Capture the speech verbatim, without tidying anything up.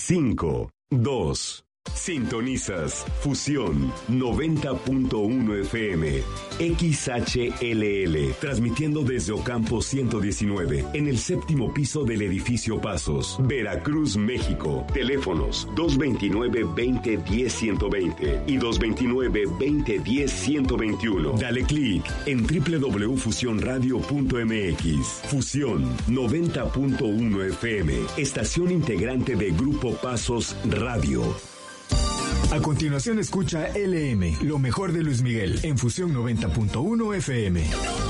cinco, dos. Sintonizas Fusión noventa punto uno F M, X H L L, transmitiendo desde Ocampo ciento diecinueve, en el séptimo piso del edificio Pasos, Veracruz, México. Teléfonos dos veintinueve, veinte, diez, ciento veinte y dos veintinueve, veinte, diez, ciento veintiuno. Dale clic en doble u doble u doble u punto fusión radio punto m x. Fusión noventa punto uno F M, estación integrante de Grupo Pasos Radio. A continuación escucha L M, lo mejor de Luis Miguel, en Fusión noventa punto uno F M.